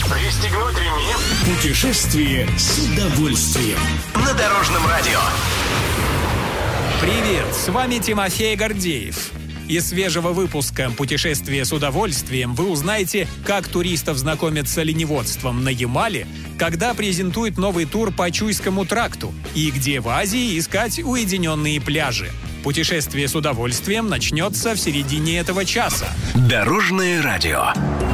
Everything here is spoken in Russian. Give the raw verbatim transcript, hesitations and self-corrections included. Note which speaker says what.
Speaker 1: Пристегнуть ремни.
Speaker 2: Путешествие с удовольствием.
Speaker 1: На Дорожном радио.
Speaker 3: Привет, с вами Тимофей Гордеев. Из свежего выпуска «Путешествие с удовольствием» вы узнаете, как туристов знакомят с оленеводством на Ямале, когда презентуют новый тур по Чуйскому тракту и где в Азии искать уединенные пляжи. Путешествие с удовольствием начнется в середине этого часа.
Speaker 1: Дорожное радио.